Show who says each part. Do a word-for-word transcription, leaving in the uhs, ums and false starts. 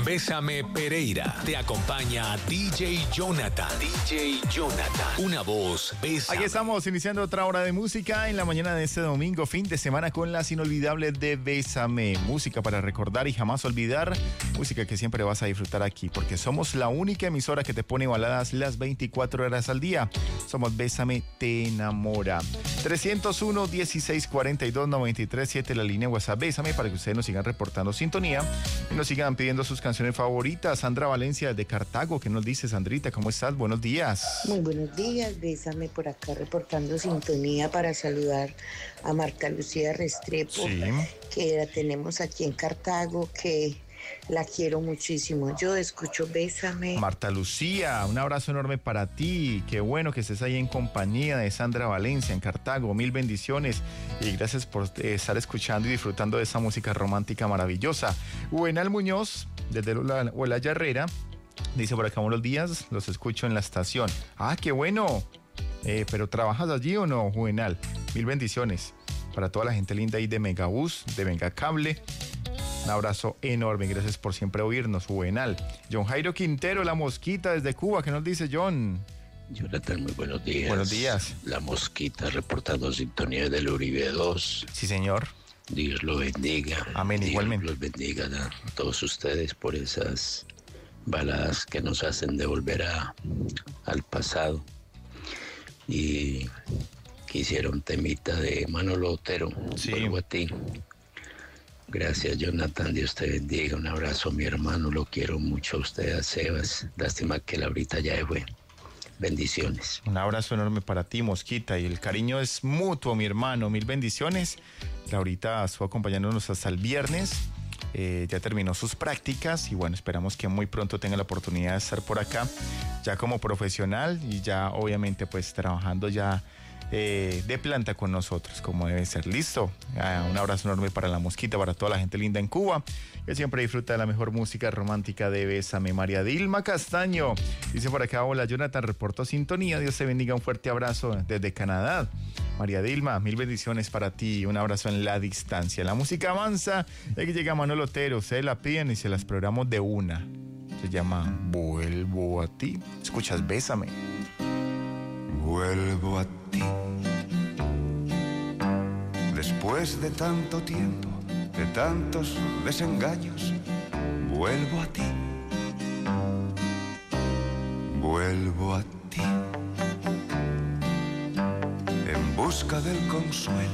Speaker 1: Bésame Pereira. Te acompaña D J Jonathan. D J Jonathan. Una voz. Bésame.
Speaker 2: Aquí estamos iniciando otra hora de música en la mañana de este domingo, fin de semana, con las inolvidables de Bésame. Música para recordar y jamás olvidar. Música que siempre vas a disfrutar aquí, porque somos la única emisora que te pone baladas las veinticuatro horas al día. Somos Bésame Te Enamora. trescientos uno, dieciséis, cuarenta y dos, noventa y tres, siete, la línea WhatsApp Bésame, para que ustedes nos sigan reportando sintonía y nos sigan pidiendo sus canciones favoritas. Sandra Valencia de Cartago, ¿qué nos dice, Sandrita? ¿Cómo estás? Buenos días.
Speaker 3: Muy buenos días, Bésame por acá reportando sintonía para saludar a Marta Lucía Restrepo, sí, que la tenemos aquí en Cartago, que la quiero muchísimo. Yo escucho Bésame.
Speaker 2: Marta Lucía, un abrazo enorme para ti. Qué bueno que estés ahí en compañía de Sandra Valencia en Cartago. Mil bendiciones y gracias por eh, estar escuchando y disfrutando de esa música romántica maravillosa. Juvenal Muñoz, desde Olaya Herrera, dice por acá: buenos días, los escucho en la estación. Ah, qué bueno. Eh, ¿Pero trabajas allí o no, Juvenal? Mil bendiciones para toda la gente linda ahí de Megabús, de Megacable. Un abrazo enorme, gracias por siempre oírnos, Juvenal. John Jairo Quintero, La Mosquita, desde Cuba, ¿qué nos dice, John?
Speaker 4: Jonathan, muy buenos días.
Speaker 2: Buenos días.
Speaker 4: La Mosquita reportando sintonía del Uribe dos.
Speaker 2: Sí, señor.
Speaker 4: Dios lo bendiga.
Speaker 2: Amén,
Speaker 4: Dios
Speaker 2: igualmente.
Speaker 4: los bendiga a todos ustedes por esas baladas que nos hacen devolver a, al pasado. Y quisiera un temita de Manolo Otero.
Speaker 2: Sí.
Speaker 4: Vuelvo a ti. Gracias, Jonathan, Dios te bendiga. Un abrazo, mi hermano, lo quiero mucho a usted, a Sebas. Lástima que Laurita ya fue. Bendiciones.
Speaker 2: Un abrazo enorme para ti, Mosquita, y el cariño es mutuo, mi hermano. Mil bendiciones. Laurita estuvo acompañándonos hasta el viernes. Eh, ya terminó sus prácticas y bueno, esperamos que muy pronto tenga la oportunidad de estar por acá ya como profesional y ya obviamente pues trabajando ya Eh, de planta con nosotros, como debe ser. Listo. Ah, un abrazo enorme para la Mosquita, para toda la gente linda en Cuba, que siempre disfruta de la mejor música romántica de Bésame. María Dilma Castaño dice por acá: hola, Jonathan, reporto sintonía. Dios te bendiga, un fuerte abrazo desde Canadá. María Dilma, mil bendiciones para ti, un abrazo en la distancia. La música avanza, de que llega Manolo Otero, ustedes la piden y se las programamos de una. Se llama Vuelvo a ti. Escuchas Bésame.
Speaker 5: Vuelvo a ti. Después de tanto tiempo, de tantos desengaños, vuelvo a ti. Vuelvo a ti. En busca del consuelo